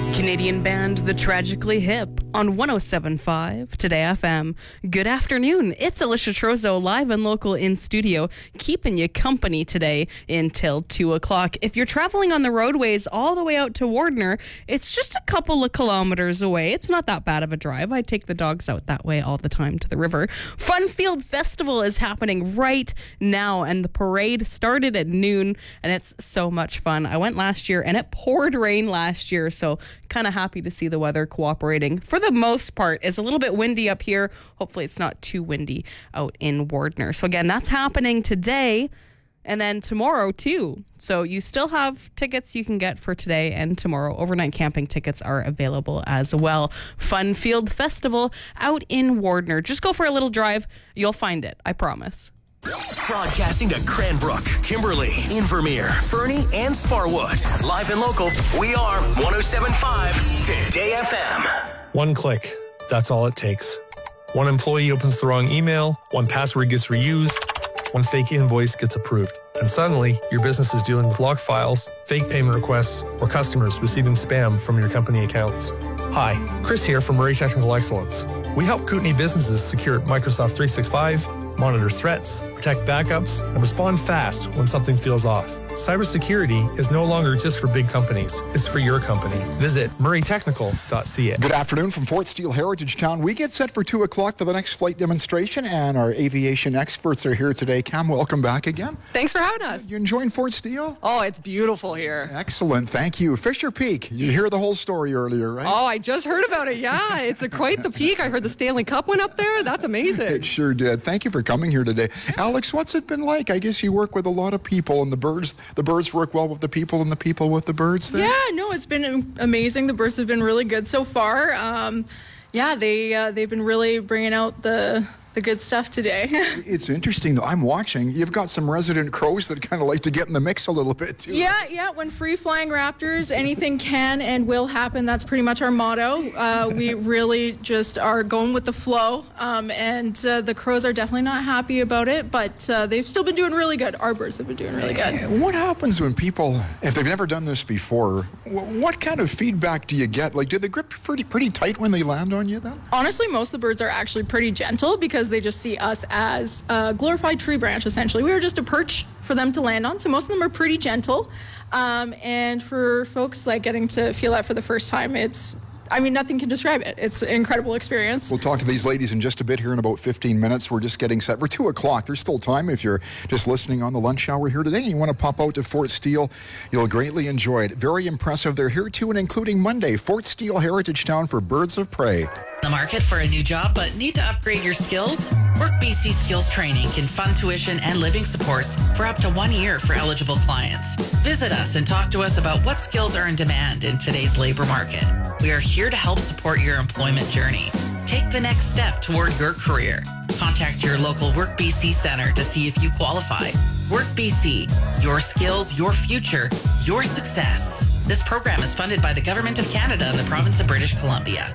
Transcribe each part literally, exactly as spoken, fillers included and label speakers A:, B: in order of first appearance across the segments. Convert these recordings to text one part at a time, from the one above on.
A: Canadian band The Tragically Hip on one oh seven point five Today F M. Good afternoon. It's Alicia Trozo live and local in studio, keeping you company today until two o'clock. If you're traveling on the roadways all the way out to Wardner, it's just a couple of kilometers away. It's not that bad of a drive. I take the dogs out that way all the time to the river. Funfield Festival is happening right now, and the parade started at noon, and it's so much fun. I went last year, and it poured rain last year, so kind of happy to see the weather cooperating. For the most part, it's a little bit windy up here. Hopefully it's not too windy out in Wardner. So again, that's happening today and then tomorrow too. So you still have tickets you can get for today and tomorrow. Overnight camping tickets are available as well. Funfield Festival out in Wardner. Just go for a little drive. You'll find it. I promise.
B: Broadcasting to Cranbrook, Kimberley, Invermere, Fernie, and Sparwood. Live and local, we are one oh seven point five Today F M.
C: One click. That's all it takes. One employee opens the wrong email, one password gets reused, one fake invoice gets approved. And suddenly, your business is dealing with locked files, fake payment requests, or customers receiving spam from your company accounts. Hi, Chris here from Murray Technical Excellence. We help Kootenay businesses secure Microsoft three sixty-five, monitor threats, protect backups, and respond fast when something feels off. Cybersecurity is no longer just for big companies. It's for your company. Visit murray technical dot c a.
D: Good afternoon from Fort Steele Heritage Town. We get set for two o'clock for the next flight demonstration, and our aviation experts are here today. Cam, welcome back again.
E: Thanks for having us.
D: You enjoying Fort Steele?
E: Oh, it's beautiful here.
D: Excellent. Thank you. Fisher Peak. You hear the whole story earlier, right?
E: Oh, I just heard about it. Yeah, it's a quite the peak. I heard the Stanley Cup went up there. That's amazing.
D: It sure did. Thank you for coming here today. Alex, what's it been like? I guess you work with a lot of people, and the birds, the birds work well with the people and the people with the birds there?
F: Yeah, no, it's been amazing. The birds have been really good so far. Um, yeah, they, uh, they've been really bringing out the... the good stuff today.
D: It's interesting, though. I'm watching. You've got some resident crows that kind of like to get in the mix a little bit, too.
F: Yeah, yeah. When free-flying raptors, anything can and will happen. That's pretty much our motto. Uh, we really just are going with the flow, um, and uh, the crows are definitely not happy about it, but uh, they've still been doing really good. Our birds have been doing really good.
D: What happens when people, if they've never done this before, what kind of feedback do you get? Like, do they grip pretty, pretty tight when they land on you, then?
F: Honestly, most of the birds are actually pretty gentle because they just see us as a glorified tree branch, essentially. We are just a perch for them to land on, so most of them are pretty gentle. Um, and for folks like getting to feel that for the first time, it's, I mean, nothing can describe it. It's an incredible experience.
D: We'll talk to these ladies in just a bit here in about fifteen minutes. We're just getting set. We're two o'clock. There's still time if you're just listening on the lunch hour here today and you want to pop out to Fort Steele. You'll greatly enjoy it. Very impressive. They're here too, and including Monday, Fort Steele Heritage Town for Birds of Prey.
G: The market for a new job but need to upgrade your skills? Work B C Skills Training can fund tuition and living supports for up to one year for eligible clients. Visit us and talk to us about what skills are in demand in today's labor market. We are here to help support your employment journey. Take the next step toward your career. Contact your local Work B C center to see if you qualify. Work B C, your skills, your future, your success. This program is funded by the Government of Canada and the Province of British Columbia.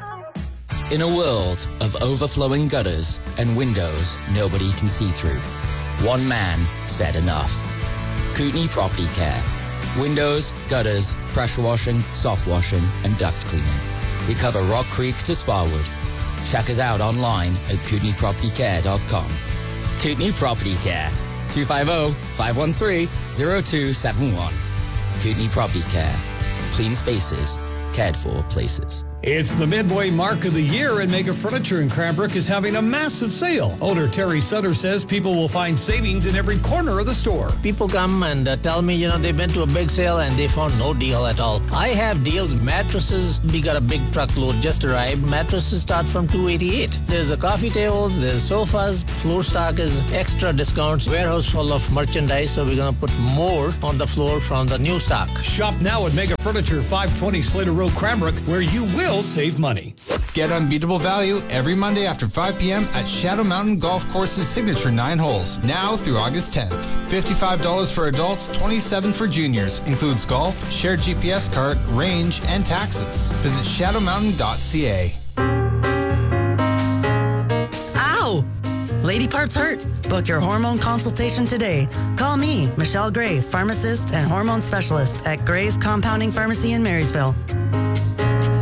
H: In a world of overflowing gutters and windows nobody can see through, one man said enough. Kootenay Property Care. Windows, gutters, pressure washing, soft washing, and duct cleaning. We cover Rock Creek to Sparwood. Check us out online at kootenay property care dot com. Kootenay Property Care. two five zero, five one three, zero two seven one. Kootenay Property Care. Clean spaces, cared for places.
I: It's the midway mark of the year, and Mega Furniture in Cranbrook is having a massive sale. Owner Terry Sutter says people will find savings in every corner of the store.
J: People come and uh, tell me, you know, they've been to a big sale and they found no deal at all. I have deals. Mattresses, we got a big truckload just arrived. Mattresses start from two eighty-eight. There's the coffee tables, there's sofas, floor stock is extra discounts. Warehouse full of merchandise, so we're going to put more on the floor from the new stock.
I: Shop now at Mega Furniture, five twenty Slater Road, Cranbrook, where you will save money.
K: Get unbeatable value every Monday after five p.m. at Shadow Mountain Golf Course's signature nine holes, now through August tenth. fifty-five dollars for adults, twenty-seven dollars for juniors. Includes golf, shared G P S cart, range, and taxes. Visit shadow mountain dot c a.
L: Ow! Lady parts hurt? Book your hormone consultation today. Call me, Michelle Gray, pharmacist and hormone specialist at Gray's Compounding Pharmacy in Marysville.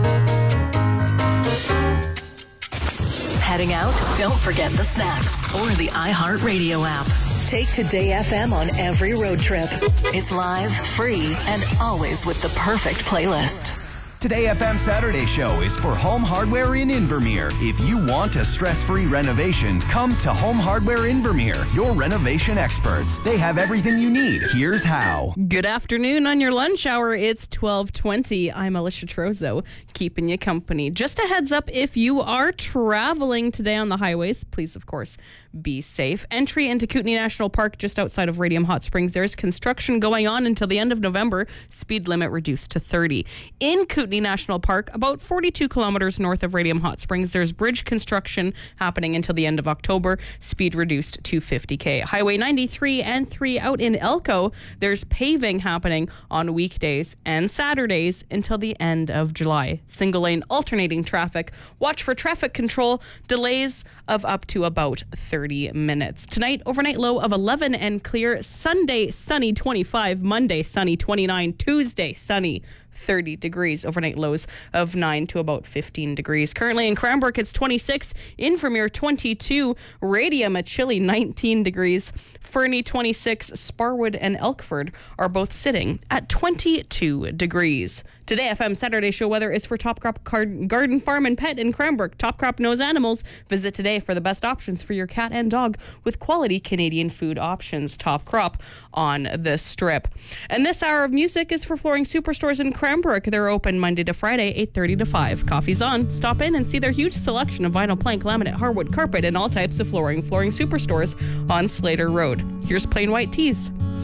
M: Heading out? Don't forget the snacks or the iHeartRadio app. Take Today F M on every road trip. It's live, free, and always with the perfect playlist.
N: Today F M Saturday Show is for Home Hardware in Invermere. If you want a stress-free renovation, come to Home Hardware Invermere, your renovation experts. They have everything you need. Here's how.
A: Good afternoon on your lunch hour. It's twelve twenty. I'm Alicia Trozo, keeping you company. Just a heads up, if you are traveling today on the highways, please, of course, be safe. Entry into Kootenay National Park just outside of Radium Hot Springs. There's construction going on until the end of November. Speed limit reduced to thirty. In Kootenay National Park, about forty-two kilometers north of Radium Hot Springs, there's bridge construction happening until the end of October. Speed reduced to fifty K. Highway ninety-three and three out in Elko, there's paving happening on weekdays and Saturdays until the end of July. Single lane alternating traffic. Watch for traffic control. Delays of up to about thirty minutes. Tonight, overnight low of eleven and clear. Sunday, sunny twenty-five. Monday, sunny twenty-nine. Tuesday, sunny thirty degrees. Overnight lows of nine to about fifteen degrees. Currently in Cranbrook, it's twenty-six. Invermere, twenty-two. Radium at chilly nineteen degrees. Fernie, twenty-six. Sparwood and Elkford are both sitting at twenty-two degrees. Today F M Saturday Show weather is for Top Crop Garden Farm and Pet in Cranbrook. Top Crop knows animals. Visit today for the best options for your cat and dog with quality Canadian food options. Top Crop on the Strip. And this hour of music is for Flooring Superstores in Cranbrook. They're open Monday to Friday, eight thirty to five. Coffee's on. Stop in and see their huge selection of vinyl plank, laminate, hardwood, carpet, and all types of flooring. Flooring Superstores on Slater Road. Here's Plain White Tees.